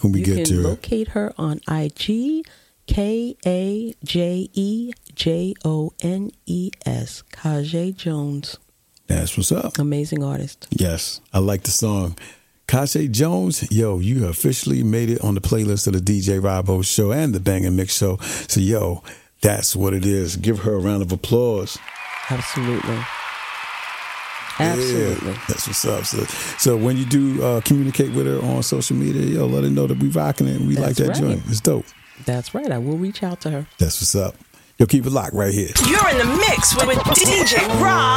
when we you get to can her? locate her on IG, KAJEJONES, Kajay Jones. That's what's up. Amazing artist. Yes, I like the song. Kajay Jones, yo, you have officially made it on the playlist of the DJ Robo Show and the Bang and Mix Show. So, yo, that's what it is. Give her a round of applause. Absolutely. Absolutely. Yeah, that's what's up. So when you do communicate with her on social media, yo, let her know that we rocking it and we like that right. joint. It's dope. That's right. I will reach out to her. That's what's up. Yo, keep it locked right here. You're in the mix with DJ Rob.